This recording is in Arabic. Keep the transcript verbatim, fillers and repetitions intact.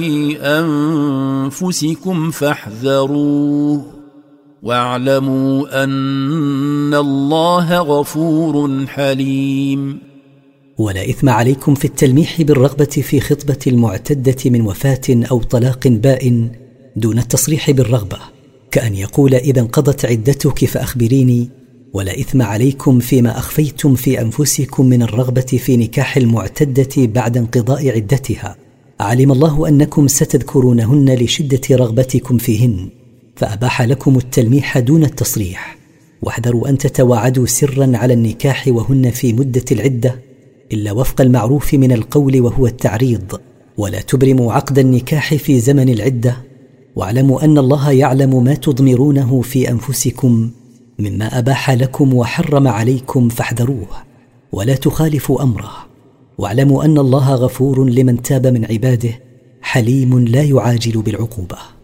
أنفسكم فاحذروه واعلموا أن الله غفور حليم. ولا إثم عليكم في التلميح بالرغبة في خطبة المعتدة من وفاة أو طلاق بائن دون التصريح بالرغبة، كأن يقول إذا انقضت عدتك فأخبريني. ولا إثم عليكم فيما أخفيتم في أنفسكم من الرغبة في نكاح المعتدة بعد انقضاء عدتها، علم الله أنكم ستذكرونهن لشدة رغبتكم فيهن، فأباح لكم التلميح دون التصريح. واحذروا أن تتواعدوا سرا على النكاح وهن في مدة العدة إلا وفق المعروف من القول وهو التعريض، ولا تبرموا عقد النكاح في زمن العدة. واعلموا أن الله يعلم ما تضمرونه في أنفسكم مما أباح لكم وحرم عليكم، فاحذروه ولا تخالفوا أمره. واعلموا أن الله غفور لمن تاب من عباده، حليم لا يعاجل بالعقوبة.